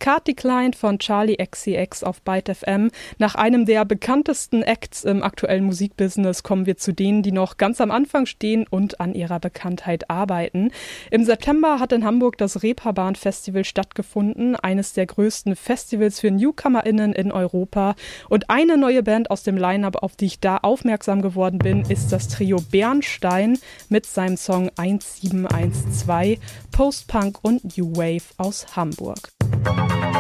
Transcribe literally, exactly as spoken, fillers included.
Card Declined von Charlie X C X auf Byte F M. Nach einem der bekanntesten Acts im aktuellen Musikbusiness kommen wir zu denen, die noch ganz am Anfang stehen und an ihrer Bekanntheit arbeiten. Im September hat in Hamburg das Reeperbahn Festival stattgefunden, eines der größten Festivals für NewcomerInnen in Europa. Und eine neue Band aus dem Line-Up, auf die ich da aufmerksam geworden bin, ist das Trio Bernstein mit seinem Song eins sieben eins zwei, Post-Punk und New Wave aus Hamburg.